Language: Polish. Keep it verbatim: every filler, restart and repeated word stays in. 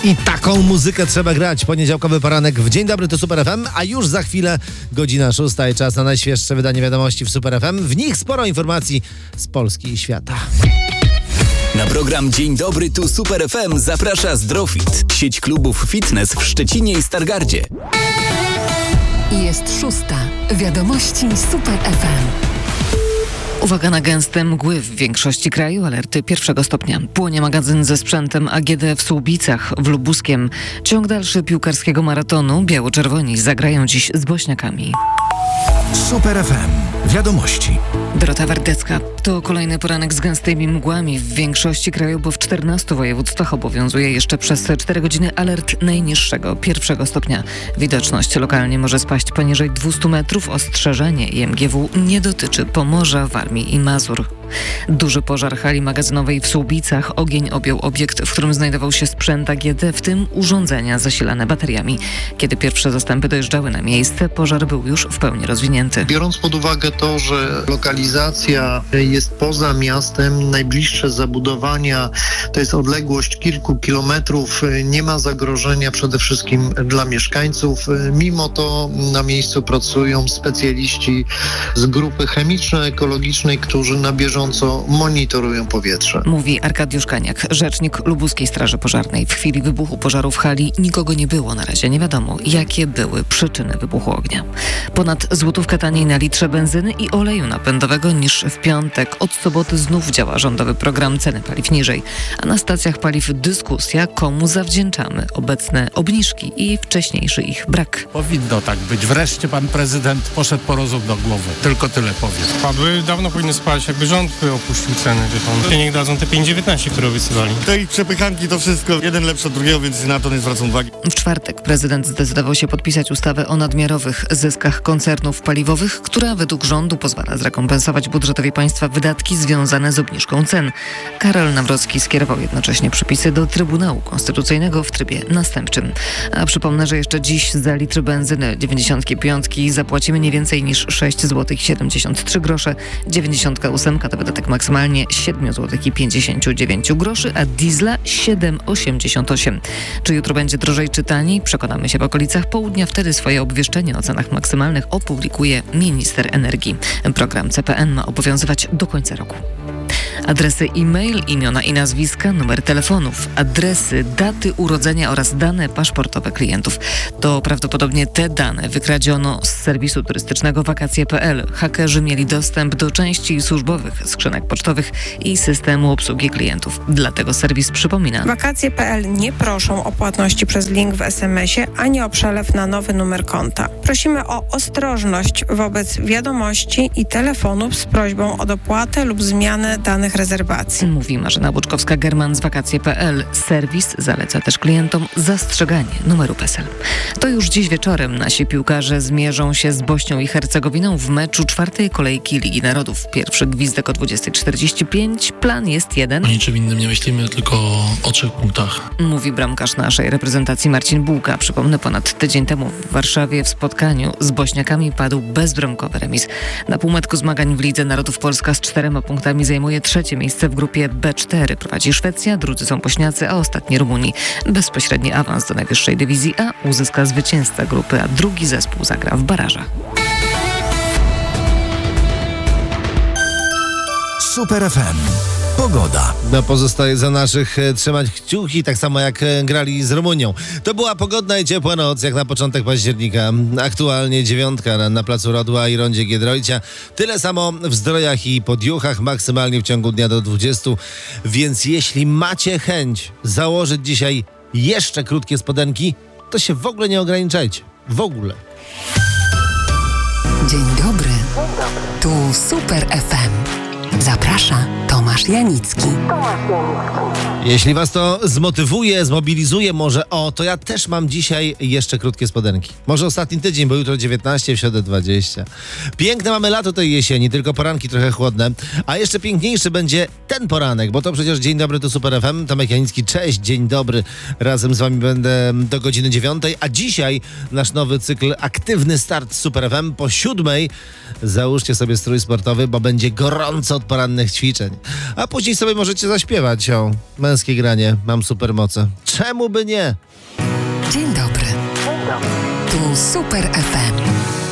I taką muzykę trzeba grać. Poniedziałkowy poranek w Dzień Dobry, to Super F M, a już za chwilę godzina szósta i czas na najświeższe wydanie wiadomości w Super F M. W nich sporo informacji z Polski i świata. Na program Dzień Dobry, tu Super F M zaprasza Zdrofit, sieć klubów fitness w Szczecinie i Stargardzie. Jest szósta. Wiadomości Super F M. Uwaga na gęste mgły w większości kraju, alerty pierwszego stopnia. Płonie magazyn ze sprzętem A G D w Słubicach, w Lubuskiem. Ciąg dalszy piłkarskiego maratonu. Biało-czerwoni zagrają dziś z Bośniakami. Super F M. Wiadomości. Dorota Wardecka. To kolejny poranek z gęstymi mgłami w większości kraju, bo w czternastu województwach obowiązuje jeszcze przez cztery godziny alert najniższego, pierwszego stopnia. Widoczność lokalnie może spaść poniżej dwieście metrów. Ostrzeżenie I M G W nie dotyczy Pomorza, Warmii i Mazur. Duży pożar hali magazynowej w Słubicach. Ogień objął obiekt, w którym znajdował się sprzęt A G D, w tym urządzenia zasilane bateriami. Kiedy pierwsze zastępy dojeżdżały na miejsce, pożar był już w pełni rozwinięty. Biorąc pod uwagę to, że lokalizacja jest poza miastem, najbliższe zabudowania to jest odległość kilku kilometrów, nie ma zagrożenia przede wszystkim dla mieszkańców. Mimo to na miejscu pracują specjaliści z grupy chemiczno-ekologicznej, którzy na bieżąco monitorują powietrze. Mówi Arkadiusz Kaniak, rzecznik Lubuskiej Straży Pożarnej. W chwili wybuchu pożaru w hali nikogo nie było. Na razie nie wiadomo, jakie były przyczyny wybuchu ognia. Ponad złotówkę taniej na litrze benzyny i oleju napędowego niż w piątek. Od soboty znów działa rządowy program Ceny Paliw Niżej. A na stacjach paliw dyskusja, komu zawdzięczamy obecne obniżki i wcześniejszy ich brak. Powinno tak być. Wreszcie pan prezydent poszedł po rozum do głowy. Tylko tyle powiem. Padły, dawno powinny spać, jakby rząd opuścił ceny, wie pan. Niech dadzą te pięć dziewiętnaście, które obiecywali. Te ich przepychanki to wszystko, jeden lepszy od drugiego, więc na to nie zwracam uwagi. W czwartek prezydent zdecydował się podpisać ustawę o nadmiarowych zyskach koncernów paliwowych, która według rządu pozwala zrekompensować budżetowi państwa wydatki związane z obniżką cen. Karol Nawrocki skierował jednocześnie przepisy do Trybunału Konstytucyjnego w trybie następczym. A przypomnę, że jeszcze dziś za litr benzyny dziewięćdziesiątki piątki zapłacimy nie więcej niż sześć złotych siedemdziesiąt trzy grosze, dziewięćdziesiątka ósemka to wydatek maksymalnie siedem złotych pięćdziesiąt dziewięć groszy, a diesla siedem złotych osiemdziesiąt osiem. Czy jutro będzie drożej czy taniej? Przekonamy się w okolicach południa. Wtedy swoje obwieszczenie o cenach maksymalnych opublikuje minister energii. Program C P N ma obowiązywać do końca roku. Adresy e-mail, imiona i nazwiska, numer telefonów, adresy, daty urodzenia oraz dane paszportowe klientów. To prawdopodobnie te dane wykradziono z serwisu turystycznego wakacje kropka p l. Hakerzy mieli dostęp do części służbowych skrzynek pocztowych i systemu obsługi klientów. Dlatego serwis przypomina. wakacje kropka p l nie proszą o płatności przez link w es em esie ani o przelew na nowy numer konta. Prosimy o ostrożność wobec wiadomości i telefonów z prośbą o dopłatę lub zmianę danych rezerwacji. Mówi Marzena Buczkowska-German z wakacje kropka p l. Serwis zaleca też klientom zastrzeganie numeru PESEL. To już dziś wieczorem nasi piłkarze zmierzą się z Bośnią i Hercegowiną w meczu czwartej kolejki Ligi Narodów. Pierwszy gwizdek o dwudziesta czterdzieści pięć. Plan jest jeden. O niczym innym nie myślimy, tylko o trzech punktach. Mówi bramkarz naszej reprezentacji Marcin Bułka. Przypomnę, ponad tydzień temu w Warszawie w spotkaniu z Bośniakami padł bezbramkowy remis. Na półmetku zmagań w Lidze Narodów Polska z czterema punktami zajmuje trzecie miejsce w grupie B cztery. Prowadzi Szwecja, drudzy są Bośniacy, a ostatni Rumunii. Bezpośredni awans do najwyższej dywizji A uzyska zwycięzca grupy, a drugi zespół zagra w barażach. Super F M. Pogoda. No pozostaje za naszych e, trzymać kciuki, tak samo jak e, grali z Rumunią. To była pogodna i ciepła noc, jak na początek października. Aktualnie dziewiątka na, na placu Rodła i rondzie Giedroycia. Tyle samo w Zdrojach i Podjuchach, maksymalnie w ciągu dnia do dwudziestu. Więc jeśli macie chęć założyć dzisiaj jeszcze krótkie spodenki, to się w ogóle nie ograniczajcie. W ogóle. Dzień dobry. Tu Super F M. Zaprasza Tomasz Janicki. Jeśli was to zmotywuje, zmobilizuje, może o, to ja też mam dzisiaj jeszcze krótkie spodenki. Może ostatni tydzień, bo jutro dziewiętnaście, w środę dwadzieścia. Piękne mamy lato tej jesieni, tylko poranki trochę chłodne. A jeszcze piękniejszy będzie ten poranek, bo to przecież Dzień Dobry, to Super F M. Tomek Janicki, cześć, dzień dobry. Razem z wami będę do godziny dziewiątej, a dzisiaj nasz nowy cykl Aktywny Start Super F M po siódmej. Załóżcie sobie strój sportowy, bo będzie gorąco porannych ćwiczeń. A później sobie możecie zaśpiewać o męskie granie Mam supermoce. Czemu by nie? Dzień dobry. Tu Super F M.